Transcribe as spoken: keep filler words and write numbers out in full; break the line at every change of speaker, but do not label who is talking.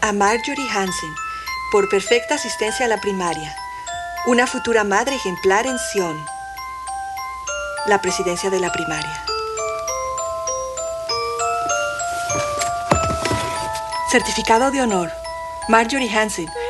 a Marjorie Hansen por perfecta asistencia a la primaria, una futura madre ejemplar en Sion. La presidencia de la primaria. Certificado de honor. Marjorie Hansen,